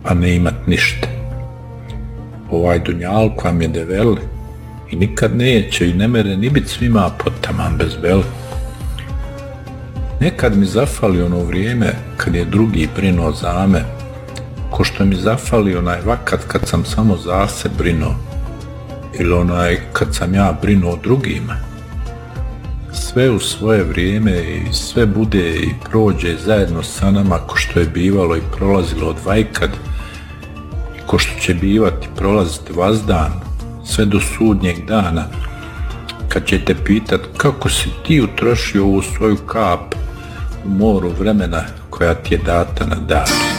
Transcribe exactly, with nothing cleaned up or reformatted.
a ne imat ništa. Ovaj dunjalk vam je develi i nikad neće i ne mere ni bit svima potaman bez beli. Nekad mi zafali ono vrijeme kad je drugi brinuo za me, ko što mi zafali onaj vakat kad sam samo za se brinuo, ili onaj kad sam ja brinuo drugima. Sve u svoje vrijeme i sve bude i prođe zajedno sa nama ko što je bivalo i prolazilo od vajkad i ko što će bivati prolaziti vazdan sve do sudnjeg dana, kad će te pitat kako si ti utrošio ovu svoju kap u moru vremena koja ti je data na dan.